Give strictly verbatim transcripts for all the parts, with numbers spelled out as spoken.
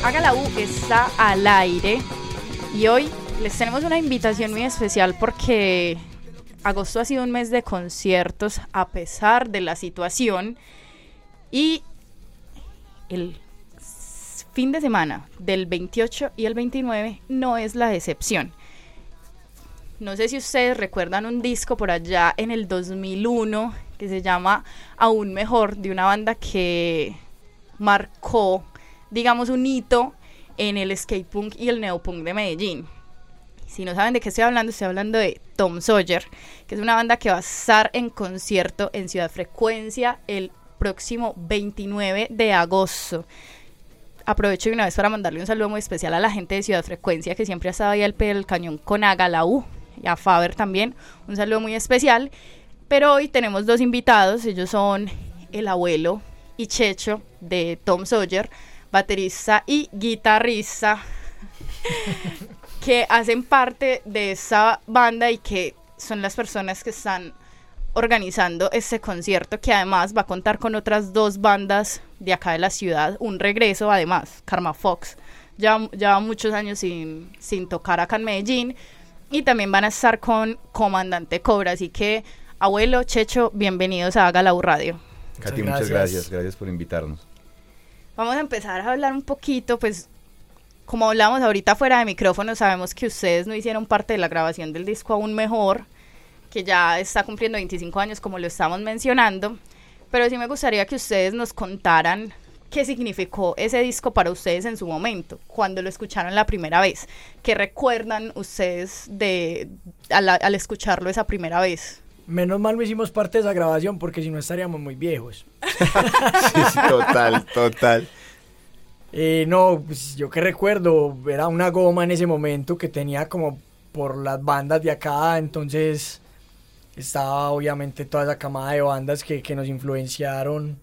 Haga la U está al aire y hoy les tenemos una invitación muy especial porque agosto ha sido un mes de conciertos a pesar de la situación y el fin de semana del veintiocho y el veintinueve no es la excepción. No sé si ustedes recuerdan un disco por allá en el dos mil uno que se llama Aún Mejor, de una banda que marcó, digamos, un hito en el skatepunk y el neopunk de Medellín. Si no saben de qué estoy hablando, estoy hablando de Tom Sawyer, que es una banda que va a estar en concierto en Ciudad Frecuencia el próximo veintinueve de agosto. Aprovecho de una vez para mandarle un saludo muy especial a la gente de Ciudad Frecuencia, que siempre ha estado ahí al pie del cañón con Haga la U, y a Faber también, un saludo muy especial. Pero hoy tenemos dos invitados, ellos son el abuelo y Checho de Tom Sawyer, baterista y guitarrista, que hacen parte de esa banda y que son las personas que están organizando este concierto, que además va a contar con otras dos bandas de acá de la ciudad, un regreso además, Karma Fox, ya lleva muchos años sin, sin tocar acá en Medellín, y también van a estar con Comandante Cobra, así que abuelo, Checho, bienvenidos a Haga la U Radio. Katy, muchas gracias, gracias por invitarnos. Vamos a empezar a hablar un poquito, pues, como hablamos ahorita fuera de micrófono, sabemos que ustedes no hicieron parte de la grabación del disco Aún Mejor, que ya está cumpliendo veinticinco años, como lo estamos mencionando, pero sí me gustaría que ustedes nos contaran qué significó ese disco para ustedes en su momento, cuando lo escucharon la primera vez. ¿Qué recuerdan ustedes de al, al escucharlo esa primera vez? Menos mal no hicimos parte de esa grabación, porque si no estaríamos muy viejos. Sí, sí, total, total. Eh, no, pues yo que recuerdo, era una goma en ese momento que tenía como por las bandas de acá, entonces estaba obviamente toda esa camada de bandas que, que nos influenciaron,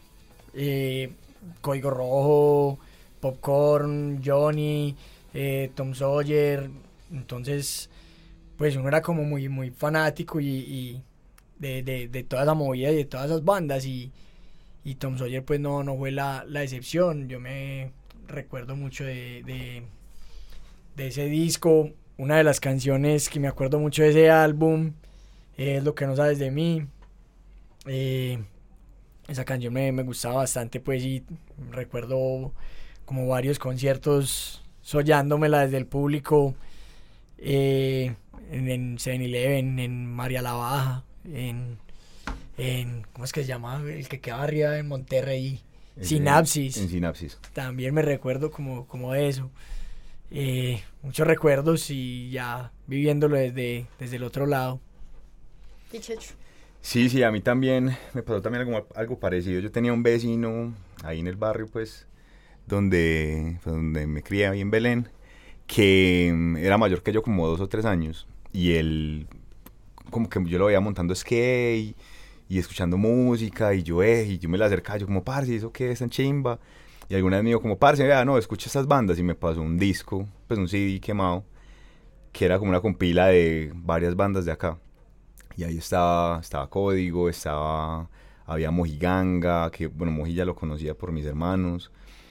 eh, Código Rojo, Popcorn, Johnny, eh, Tom Sawyer, entonces pues uno era como muy muy fanático y, y de, de, de toda esa movida y de todas esas bandas, y, y Tom Sawyer pues no, no fue la, la excepción. Yo me recuerdo mucho de, de, de ese disco. Una de las canciones que me acuerdo mucho de ese álbum es Lo que no sabes de mí. Eh, esa canción me, me gustaba bastante, pues, y recuerdo como varios conciertos soñándomela desde el público, eh, en, en seven eleven, en María la Baja, en, en ¿cómo es que se llama? El que queda arriba en Monterrey, en Sinapsis. En Sinapsis. También me recuerdo como, como de eso. Eh, muchos recuerdos y ya viviéndolo desde, desde el otro lado. ¿Y Checho? Sí, sí, a mí también me pasó también algo, algo parecido. Yo tenía un vecino ahí en el barrio, pues, donde, pues, donde me crié, ahí en Belén, que era mayor que yo como dos o tres años, y él, como que yo lo veía montando skate y escuchando música, y yo, eh, y yo me le acercaba, yo como, parce, ¿eso qué es tan chimba? Y alguna vez me dijo como, parce, vea, no, escucha estas bandas, y me pasó un disco, pues un C D quemado, que era como una compila de varias bandas de acá. Y ahí estaba, estaba Código, estaba, había Mojiganga, que bueno, Moji ya lo conocía por mis hermanos,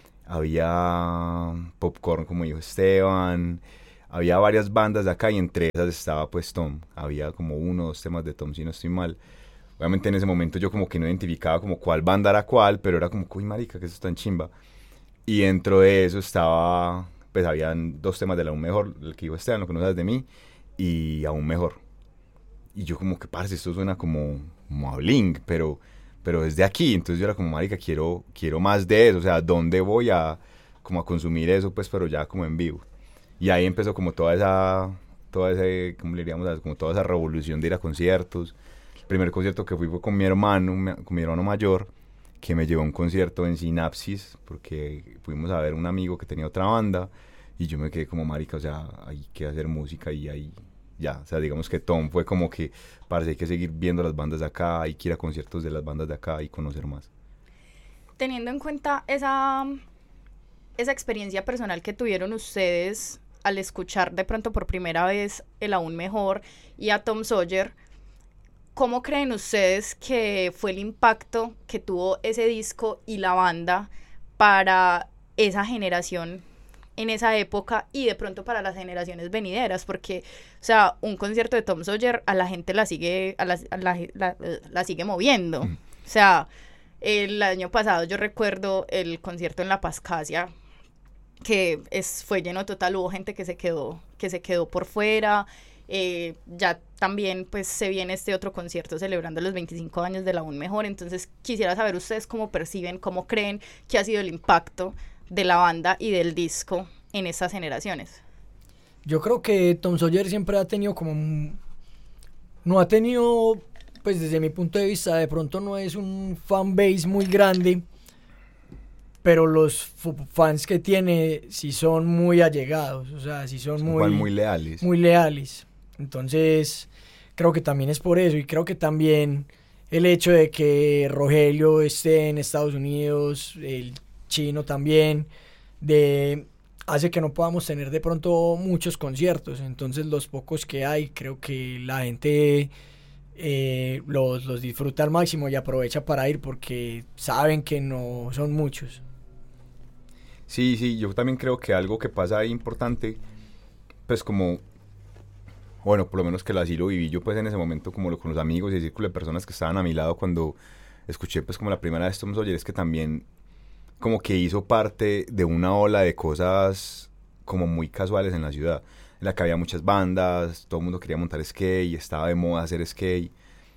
había Popcorn, como dijo Esteban, había varias bandas de acá, y entre esas estaba pues Tom, había como uno o dos temas de Tom, si no estoy mal. Obviamente en ese momento yo como que no identificaba como cuál banda era cuál, pero era como, uy marica, que eso está en chimba. Y dentro de eso estaba, pues habían dos temas de la Aún Mejor, el que dijo Esteban, Lo que no sabes de mí, y Aún Mejor. Y yo como que, parce, esto suena como, como a Blink, pero, pero desde aquí. Entonces yo era como, marica, quiero, quiero más de eso. O sea, ¿dónde voy a, como a consumir eso? Pues, pero ya como en vivo. Y ahí empezó como toda esa, toda ese, ¿cómo le diríamos? Como toda esa revolución de ir a conciertos. El primer concierto que fui fue con mi hermano, con mi hermano mayor, que me llevó a un concierto en Sinapsis, porque fuimos a ver un amigo que tenía otra banda. Y yo me quedé como, marica, o sea, hay que hacer música y ahí... Ya, o sea, digamos que Tom fue como que, parece, hay que seguir viendo las bandas de acá, hay que ir a conciertos de las bandas de acá y conocer más. Teniendo en cuenta esa, esa experiencia personal que tuvieron ustedes al escuchar de pronto por primera vez el Aún Mejor y a Tom Sawyer, ¿cómo creen ustedes que fue el impacto que tuvo ese disco y la banda para esa generación en esa época y de pronto para las generaciones venideras, porque, o sea, un concierto de Tom Sawyer a la gente la sigue, a la, a la, la, la sigue moviendo. Mm. O sea, el año pasado yo recuerdo el concierto en La Pascasia, que es, fue lleno total, hubo gente que se quedó, que se quedó por fuera. Eh, ya también pues se viene este otro concierto celebrando los veinticinco años de La Un Mejor, entonces quisiera saber ustedes cómo perciben, cómo creen que ha sido el impacto de la banda y del disco en estas generaciones. Yo creo que Tom Sawyer siempre ha tenido como un, no ha tenido, pues desde mi punto de vista, de pronto no es un fan base muy grande, pero los f- fans que tiene sí son muy allegados, o sea, sí son, son muy, muy leales. Muy leales. Entonces, creo que también es por eso, y creo que también el hecho de que Rogelio esté en Estados Unidos, el chino también, de hace que no podamos tener de pronto muchos conciertos. Entonces, los pocos que hay, creo que la gente eh, los, los disfruta al máximo y aprovecha para ir porque saben que no son muchos. Sí, sí, yo también creo que algo que pasa ahí importante, pues como, bueno, por lo menos que así lo viví yo pues en ese momento como lo, con los amigos y el círculo de personas que estaban a mi lado cuando escuché pues como la primera vez Tom Sawyer, es que también como que hizo parte de una ola de cosas como muy casuales en la ciudad, en la que había muchas bandas, todo el mundo quería montar skate, estaba de moda hacer skate,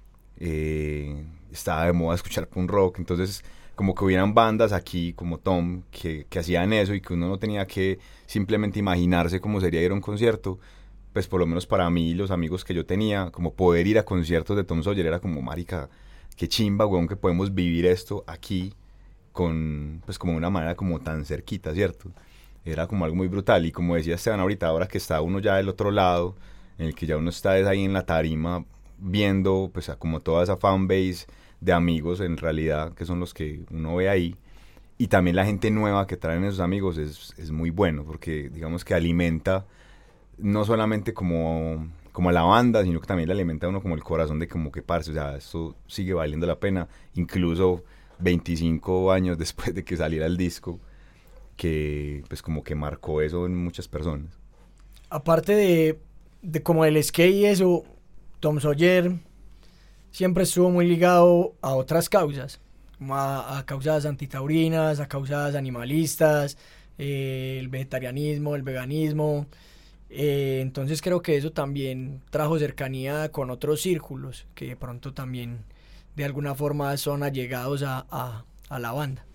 eh, estaba de moda escuchar punk rock, entonces como que hubieran bandas aquí como Tom que, que hacían eso y que uno no tenía que simplemente imaginarse cómo sería ir a un concierto. Pues por lo menos para mí y los amigos que yo tenía, como poder ir a conciertos de Tom Sawyer era como, marica, qué chimba, weón, que podemos vivir esto aquí con, pues como de una manera como tan cerquita, ¿cierto? Era como algo muy brutal, y como decía Esteban ahorita, ahora que está uno ya del otro lado, en el que ya uno está ahí en la tarima, viendo pues a como toda esa fanbase de amigos en realidad, que son los que uno ve ahí, y también la gente nueva que traen esos amigos es, es muy bueno, porque digamos que alimenta no solamente como, como a la banda, sino que también le alimenta a uno como el corazón de como que parce, o sea, esto sigue valiendo la pena, incluso veinticinco años después de que saliera el disco, que pues como que marcó eso en muchas personas. Aparte de, de como el skate y eso, Tom Sawyer siempre estuvo muy ligado a otras causas, como a, a causas antitaurinas, a causas animalistas, eh, el vegetarianismo, el veganismo. Eh, entonces creo que eso también trajo cercanía con otros círculos que de pronto también de alguna forma son allegados a, a, a la banda.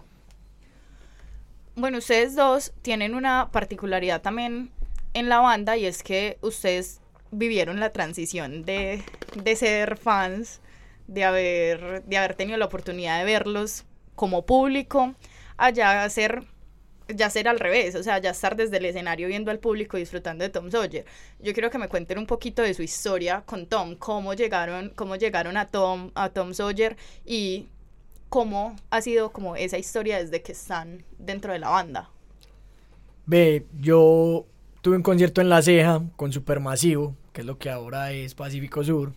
Bueno, ustedes dos tienen una particularidad también en la banda, y es que ustedes vivieron la transición de, de ser fans, de haber, de haber tenido la oportunidad de verlos como público, a ya ser, ya ser al revés, o sea, ya estar desde el escenario viendo al público disfrutando de Tom Sawyer. Yo quiero que me cuenten un poquito de su historia con Tom, cómo llegaron, cómo llegaron a Tom, a Tom Sawyer, y cómo ha sido como esa historia desde que están dentro de la banda. Ve, yo tuve un concierto en La Ceja con Supermasivo, que es lo que ahora es Pacífico Sur,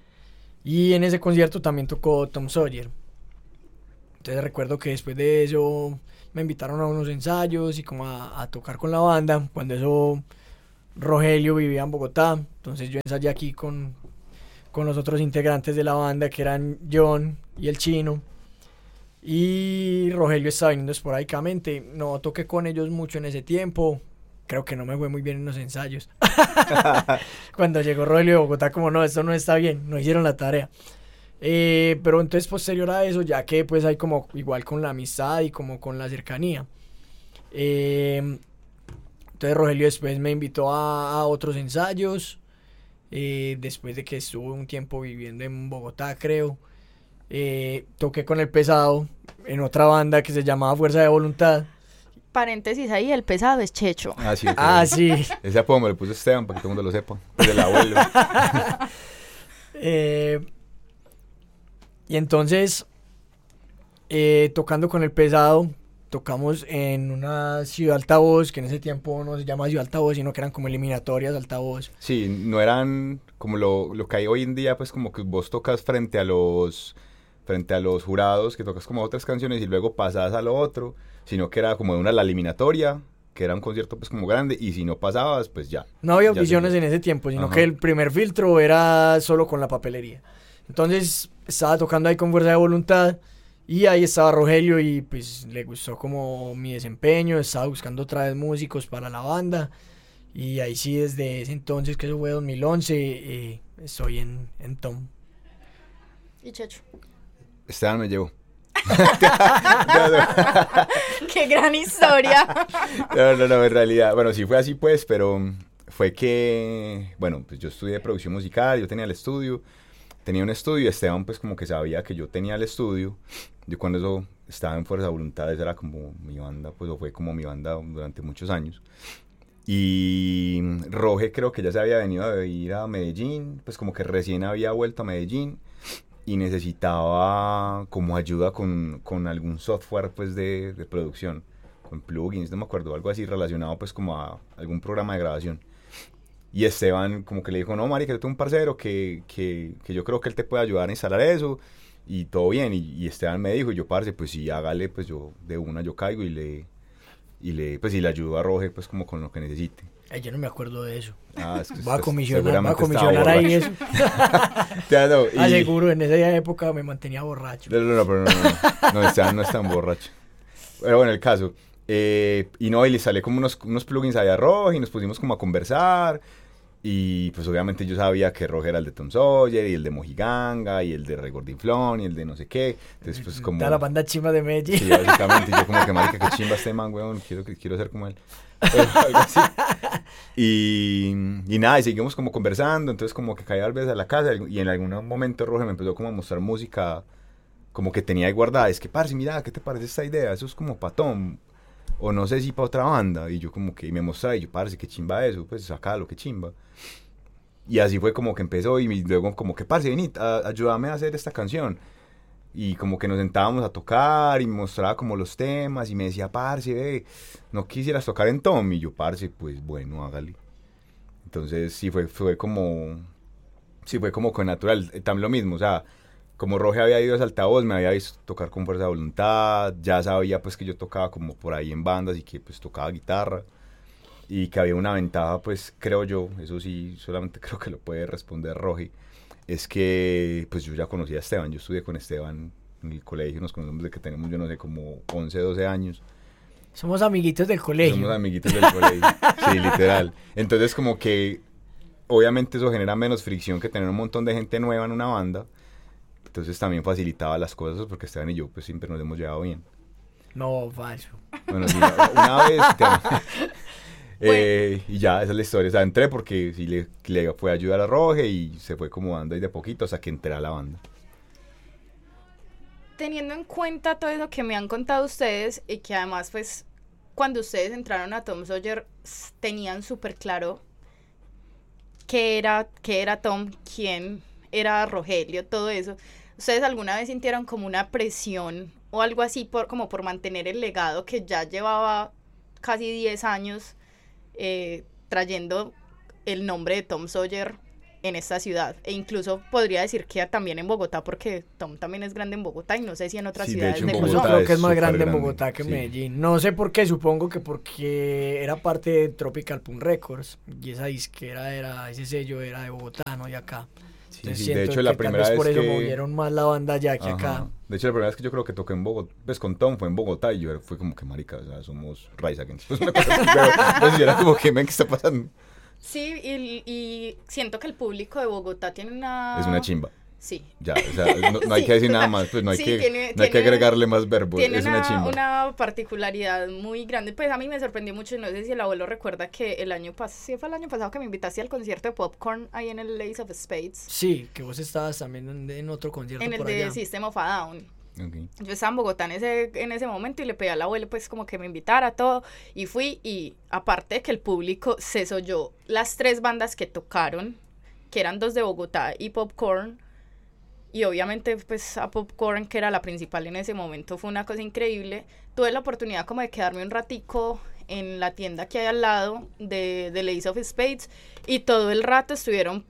y en ese concierto también tocó Tom Sawyer. Entonces recuerdo que después de eso me invitaron a unos ensayos y como a, a tocar con la banda. Cuando eso Rogelio vivía en Bogotá, entonces yo ensayé aquí con, con los otros integrantes de la banda, que eran John y el Chino, y Rogelio estaba viniendo esporádicamente. No toqué con ellos mucho en ese tiempo, creo que no me fue muy bien en los ensayos. Cuando llegó Rogelio de Bogotá, como no, esto no está bien, no hicieron la tarea. Eh, pero entonces posterior a eso, ya que pues hay como igual con la amistad y como con la cercanía, eh, entonces Rogelio después me invitó a, a otros ensayos, eh, después de que estuve un tiempo viviendo en Bogotá, creo. Eh, toqué con El Pesado en otra banda que se llamaba Fuerza de Voluntad. Paréntesis ahí, El Pesado es Checho. Ah, sí. Ah, sí. Ese apodo me lo puso Esteban para que todo el mundo lo sepa, pues del abuelo. eh, y entonces, eh, tocando con El Pesado, tocamos en una ciudad altavoz, que en ese tiempo no se llama ciudad altavoz, sino que eran como eliminatorias altavoz. Sí, no eran como lo, lo que hay hoy en día, pues como que vos tocas frente a los frente a los jurados, que tocas como otras canciones y luego pasas a lo otro, sino que era como de una la eliminatoria, que era un concierto pues como grande, y si no pasabas, pues ya. No había ya audiciones se... en ese tiempo, sino Ajá. que el primer filtro era solo con la papelería. Entonces estaba tocando ahí con Fuerza de Voluntad, y ahí estaba Rogelio, y pues le gustó como mi desempeño, estaba buscando otra vez músicos para la banda, y ahí sí desde ese entonces, que eso fue dos mil once, eh, estoy en, en Tom. Y Checho. Esteban me llevó. ¡Qué gran historia! No, no, no, en realidad, bueno, sí fue así pues, pero fue que, bueno, pues yo estudié producción musical, yo tenía el estudio, tenía un estudio, y Esteban pues como que sabía que yo tenía el estudio. Yo cuando eso estaba en Fuerza de Voluntad, esa era como mi banda, pues o fue como mi banda durante muchos años. Y Roge creo que ya se había venido a ir a Medellín, pues como que recién había vuelto a Medellín, y necesitaba como ayuda con, con algún software pues de, de producción, con plugins, no me acuerdo, algo así relacionado pues como a algún programa de grabación. Y Esteban como que le dijo, no, marica, yo tengo un parcero que, que, que yo creo que él te puede ayudar a instalar eso, y todo bien. Y, y Esteban me dijo, y yo, parce, pues sí, hágale, pues yo de una yo caigo y le, y le, pues y le ayudo a Roge pues como con lo que necesite. Ay, yo no me acuerdo de eso. Ah, es que Va a estás- comisionar, va a seguramente comisionar estaba ahí borracho. eso. Ya, no, y- Ah, seguro, en esa época me mantenía borracho. No, no, no, pero no, no, no, Esteban no es tan borracho. Pero bueno, el caso. Eh, y no, y le sale como unos, unos plugins allá a Roge, y nos pusimos como a conversar. Y pues obviamente yo sabía que Roge era el de Tom Sawyer, y el de Mojiganga, y el de Ray Gordinflón, y el de no sé qué. Entonces pues como... Está la banda chima de Medellín. Sí, básicamente, y yo como que, marica, qué chimba este man, weón, quiero, que- quiero ser como él. Pero algo así. Y, y nada, y seguimos como conversando, entonces como que caía a veces a la casa, y en algún momento Roge me empezó como a mostrar música como que tenía ahí guardada. Es que, parce, mira, ¿qué te parece esta idea? Eso es como pa' Tom, o no sé si para otra banda. Y yo como que, y me mostraba, y yo, parce, qué chimba eso, pues sacalo, qué chimba. Y así fue como que empezó, y mi- luego como que, parce, vení, a- ayúdame a hacer esta canción. Y como que nos sentábamos a tocar, y me mostraba como los temas, y me decía, parce, ve, ¿no quisieras tocar en Tom? Y yo, parce, pues bueno, hágale. Entonces sí fue, fue como, sí fue como con natural, eh, también lo mismo, o sea, como Roge había ido a Saltavoz, me había visto tocar con Fuerza de Voluntad, ya sabía pues que yo tocaba como por ahí en bandas, y que pues tocaba guitarra, y que había una ventaja, pues creo yo, eso sí, solamente creo que lo puede responder Roge, es que pues yo ya conocía a Esteban, yo estudié con Esteban en el colegio, nos conocemos desde que tenemos, yo no sé, como once, doce años. Somos amiguitos del colegio. Somos amiguitos del colegio, sí, literal. Entonces como que obviamente eso genera menos fricción que tener un montón de gente nueva en una banda. Entonces también facilitaba las cosas, porque Esteban y yo pues siempre nos hemos llevado bien. No, falso. Bueno, sí, una vez... Eh, y ya, esa es la historia. O sea, entré porque sí le, le fue a ayudar a Roge, y se fue como dando ahí de poquito hasta que entré a la banda. Teniendo en cuenta todo eso que me han contado ustedes, y que además pues cuando ustedes entraron a Tom Sawyer s- tenían súper claro qué era, qué era Tom, quién era Rogelio, todo eso, ¿ustedes alguna vez sintieron como una presión o algo así por, como por mantener el legado que ya llevaba casi diez años eh, trayendo el nombre de Tom Sawyer en esta ciudad? E incluso podría decir que también en Bogotá, porque Tom también es grande en Bogotá, y no sé si en otras Sí, de ciudades hecho, en de Incluso Bogotá Colombia. creo que es más súper grande en grande, Bogotá que en sí. Medellín. No sé por qué, supongo que porque era parte de Tropical Punk Records, y esa disquera era, ese sello era de Bogotá, no de acá. Sí, Entonces sí, siento de hecho que la tal primera vez vez por eso que... movieron más la banda allá que Ajá. acá. De hecho, la primera vez que yo creo que toqué en Bogotá, pues con Tom, fue en Bogotá, y yo fue como que, marica, o sea, somos Rise Against. Pues una cosa así, pero entonces yo era como que, men, ¿qué está pasando? Sí, y, y siento que el público de Bogotá tiene una... Es una chimba. Sí. Ya, o sea, no, no hay Sí, que decir o nada sea, más, pues no hay, sí, que, tiene- no hay que tiene- agregarle más verbo, Tiene es una, una, chimba. una particularidad muy grande. Pues a mí me sorprendió mucho, y no sé si el abuelo recuerda que el año pasado, sí fue el año pasado que me invitaste al concierto de Popcorn ahí en el Ace of Spades, Sí, que vos estabas también en, en otro concierto en el por de allá. System of a Down. Okay. Yo estaba en Bogotá en ese, en ese momento, y le pedí al abuelo pues como que me invitara todo, y fui, y aparte de que el público se oyó las tres bandas que tocaron, que eran dos de Bogotá y Popcorn, y obviamente pues a Popcorn, que era la principal en ese momento, fue una cosa increíble. Tuve la oportunidad como de quedarme un ratico en la tienda que hay al lado de, de Ace of Spades, y todo el rato estuvieron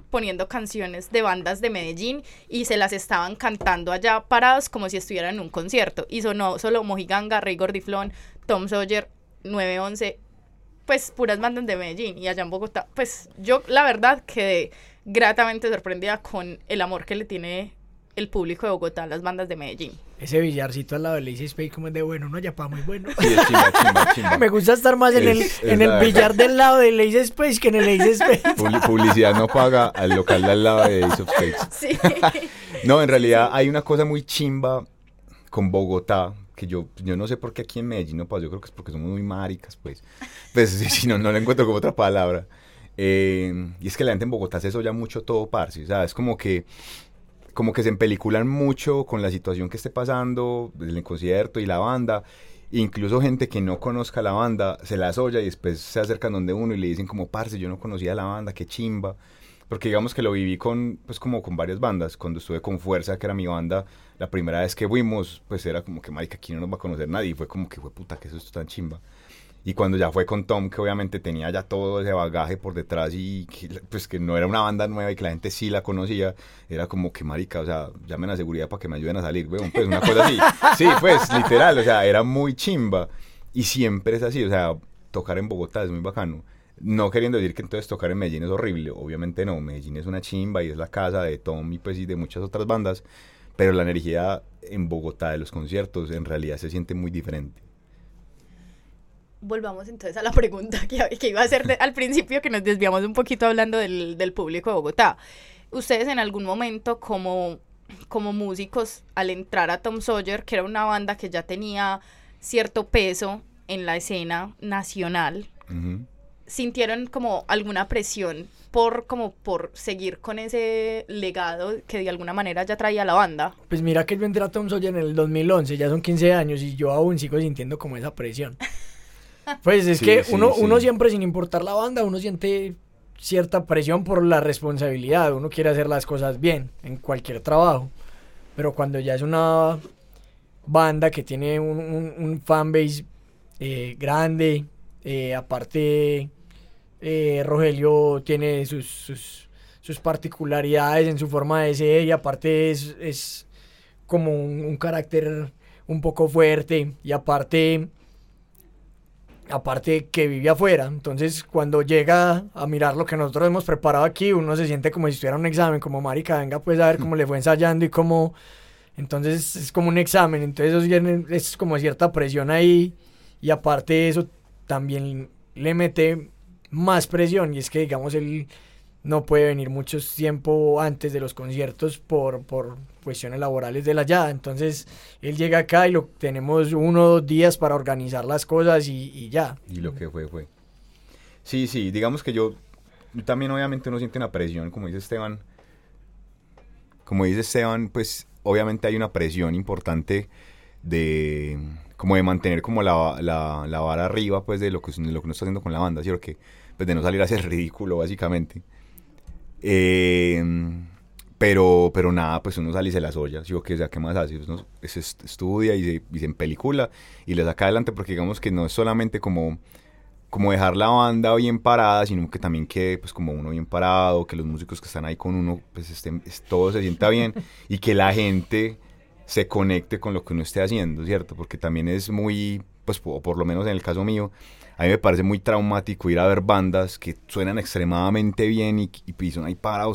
poniendo canciones de bandas de Medellín y se las estaban cantando allá parados como si estuvieran en un concierto. Y sonó solo Mojiganga, Rey Gordiflón, Tom Sawyer, nueve once, pues puras bandas de Medellín. Y allá en Bogotá, pues yo la verdad quedé gratamente sorprendida con el amor que le tiene el público de Bogotá a las bandas de Medellín. Ese billarcito al lado del Lazy Space como es de bueno, no, ya pa' muy bueno. Sí, es chimba, chimba, chimba. Me gusta estar más en Es- el, es en el la billar verdad. del lado del Lazy Space que en el Lazy Space. Publi- publicidad no paga al local de al lado de Ace of Spades. Sí. No, en realidad hay una cosa muy chimba con Bogotá, que yo, yo no sé por qué aquí en Medellín no pasa, yo creo que es porque somos muy maricas, pues. Pues sí, sí, no, no le encuentro como otra palabra. Eh, y es que la gente en Bogotá se soya mucho todo, parce, o sea, es como que, como que se empeliculan mucho con la situación que esté pasando, el concierto y la banda. Incluso gente que no conozca la banda se la soya y después se acercan donde uno y le dicen como, parce, yo no conocía la banda, qué chimba. Porque digamos que lo viví con, pues como con varias bandas. Cuando estuve con Fuerza, que era mi banda, la primera vez que fuimos, pues era como que, marica, aquí no nos va a conocer nadie. Y fue como que, fue puta, que eso es tan chimba. Y cuando ya fue con Tom, que obviamente tenía ya todo ese bagaje por detrás y que, pues que no era una banda nueva y que la gente sí la conocía, era como que, marica, o sea, llamen a seguridad para que me ayuden a salir, weón, pues una cosa así. Sí, pues, literal, o sea, era muy chimba. Y siempre es así, o sea, tocar en Bogotá es muy bacano. No queriendo decir que entonces tocar en Medellín es horrible, obviamente no, Medellín es una chimba y es la casa de Tom y pues y de muchas otras bandas, pero la energía en Bogotá de los conciertos en realidad se siente muy diferente. Volvamos entonces a la pregunta que, que iba a hacer de- al principio, que nos desviamos un poquito hablando del, del público de Bogotá. Ustedes en algún momento como, como músicos, al entrar a Tom Sawyer, que era una banda que ya tenía cierto peso en la escena nacional, Uh-huh. ¿sintieron como alguna presión por, como por seguir con ese legado que de alguna manera ya traía la banda? Pues mira que yo entré a Tom Sawyer en el dos mil once, ya son quince años y yo aún sigo sintiendo como esa presión. Pues es Sí, que sí, uno, sí. uno siempre, sin importar la banda, uno siente cierta presión por la responsabilidad, uno quiere hacer las cosas bien en cualquier trabajo, pero cuando ya es una banda que tiene un, un, un fanbase eh, grande, eh, aparte eh, Rogelio tiene sus, sus, sus particularidades en su forma de ser y aparte es, es como un, un carácter un poco fuerte y aparte aparte que vive afuera, entonces cuando llega a mirar lo que nosotros hemos preparado aquí, uno se siente como si estuviera un examen, como marica, venga pues a ver cómo le fue ensayando y cómo, entonces es como un examen, entonces eso viene- es como cierta presión ahí y aparte eso también le mete más presión y es que digamos él no puede venir mucho tiempo antes de los conciertos por, por cuestiones laborales de la allá, entonces él llega acá y lo tenemos uno o dos días para organizar las cosas y, y ya. Y lo que fue, fue. Sí, sí, digamos que yo, yo también obviamente uno siente una presión, como dice Esteban. Como dice Esteban, pues obviamente hay una presión importante de como de mantener como la, la, la vara arriba pues de lo que, de lo que uno está haciendo con la banda, ¿sí? Que, pues de no salir a hacer ridículo básicamente. Eh, pero, pero nada, pues uno sale y se las olla, ¿sí? O que, o sea, ¿qué más hace? Uno se est- estudia y se, y se empelicula y le saca adelante porque digamos que no es solamente como, como dejar la banda bien parada, sino que también quede pues como uno bien parado, que los músicos que están ahí con uno pues estén, es- todo se sienta bien y que la gente se conecte con lo que uno esté haciendo, ¿cierto? Porque también es muy, pues o por lo menos en el caso mío, a mí me parece muy traumático ir a ver bandas que suenan extremadamente bien y, y, y son ahí parados